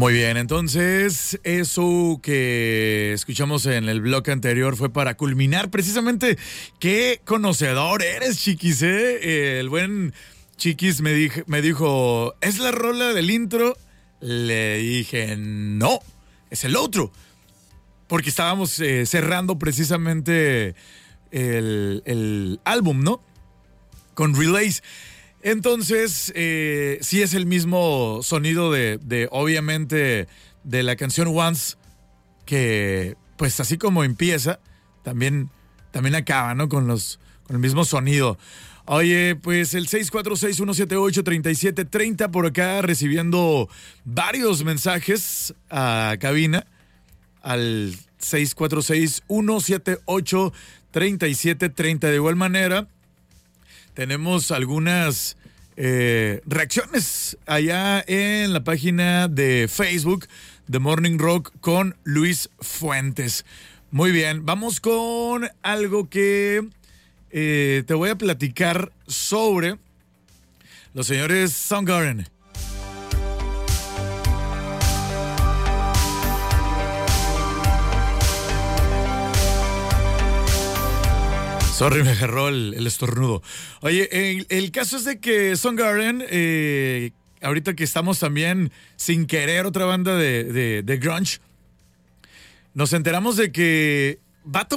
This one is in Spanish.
Muy bien, entonces eso que escuchamos en el bloque anterior fue para culminar precisamente qué conocedor eres, Chiquis, ¿eh? El buen Chiquis me dijo, ¿es la rola del intro? Le dije, no, es el otro, porque estábamos cerrando precisamente el álbum, ¿no? Con Relays. Entonces, sí es el mismo sonido de obviamente, de la canción Once, que pues así como empieza, también acaba, ¿no? Con el mismo sonido. Oye, pues el 646-178-3730 por acá recibiendo varios mensajes a cabina al 646-178-3730. De igual manera, tenemos algunas reacciones allá en la página de Facebook de Morning Rock con Luis Fuentes. Muy bien, vamos con algo que te voy a platicar sobre los señores Soundgarden. Sorry, me agarró el estornudo. Oye, el caso es de que Soundgarden, ahorita que estamos también sin querer otra banda de grunge, nos enteramos de que va a